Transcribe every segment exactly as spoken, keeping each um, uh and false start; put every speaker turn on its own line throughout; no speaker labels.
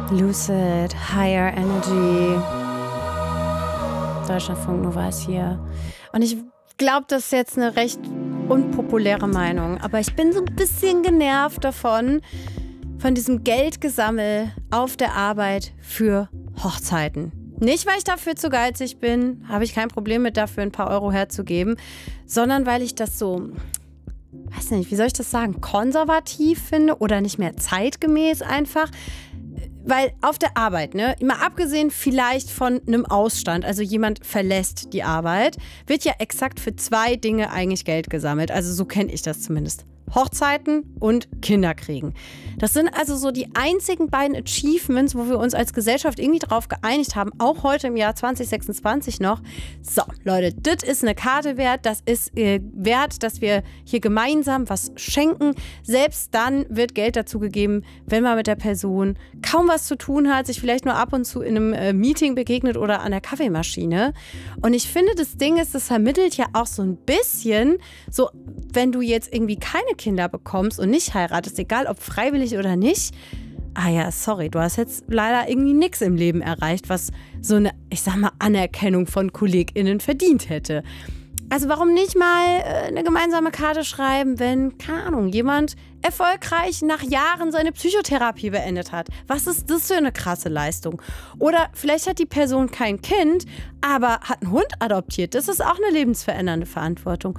Lucid, Higher Energy. Deutschlandfunk Nova ist hier. Und ich glaube, das ist jetzt eine recht unpopuläre Meinung. Aber ich bin so ein bisschen genervt davon, von diesem Geldgesammel auf der Arbeit für Hochzeiten. Nicht, weil ich dafür zu geizig bin, habe ich kein Problem mit, dafür ein paar Euro herzugeben, sondern weil ich das so, weiß nicht, wie soll ich das sagen, konservativ finde oder nicht mehr zeitgemäß einfach. Weil auf der Arbeit, ne, immer abgesehen vielleicht von einem Ausstand, also jemand verlässt die Arbeit, wird ja exakt für zwei Dinge eigentlich Geld gesammelt. Also so kenne ich das zumindest. Hochzeiten und Kinder kriegen. Das sind also so die einzigen beiden Achievements, wo wir uns als Gesellschaft irgendwie drauf geeinigt haben, auch heute im Jahr zwanzig sechsundzwanzig noch. So, Leute, das ist eine Karte wert, das ist äh, wert, dass wir hier gemeinsam was schenken. Selbst dann wird Geld dazu gegeben, wenn man mit der Person kaum was zu tun hat, sich vielleicht nur ab und zu in einem äh, Meeting begegnet oder an der Kaffeemaschine. Und ich finde, das Ding ist, das vermittelt ja auch so ein bisschen, so, wenn du jetzt irgendwie keine Kinder bekommst und nicht heiratest, egal ob freiwillig oder nicht, ah ja, sorry, du hast jetzt leider irgendwie nichts im Leben erreicht, was so eine, ich sag mal, Anerkennung von KollegInnen verdient hätte. Also warum nicht mal äh, eine gemeinsame Karte schreiben, wenn, keine Ahnung, jemand erfolgreich nach Jahren seine Psychotherapie beendet hat? Was ist das für eine krasse Leistung? Oder vielleicht hat die Person kein Kind, aber hat einen Hund adoptiert. Das ist auch eine lebensverändernde Verantwortung.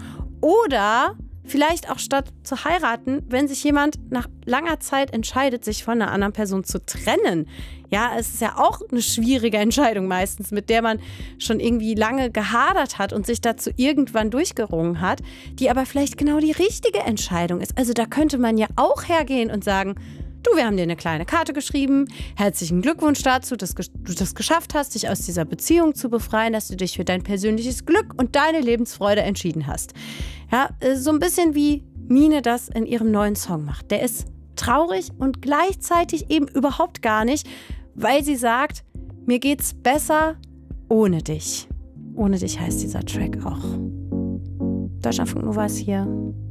Oder vielleicht auch statt zu heiraten, wenn sich jemand nach langer Zeit entscheidet, sich von einer anderen Person zu trennen. Ja, es ist ja auch eine schwierige Entscheidung meistens, mit der man schon irgendwie lange gehadert hat und sich dazu irgendwann durchgerungen hat, die aber vielleicht genau die richtige Entscheidung ist. Also da könnte man ja auch hergehen und sagen, du, wir haben dir eine kleine Karte geschrieben. Herzlichen Glückwunsch dazu, dass du das geschafft hast, dich aus dieser Beziehung zu befreien, dass du dich für dein persönliches Glück und deine Lebensfreude entschieden hast. Ja, so ein bisschen wie Mine das in ihrem neuen Song macht. Der ist traurig und gleichzeitig eben überhaupt gar nicht, weil sie sagt, mir geht's besser ohne dich. Ohne dich heißt dieser Track auch. Deutschlandfunk Nova ist hier.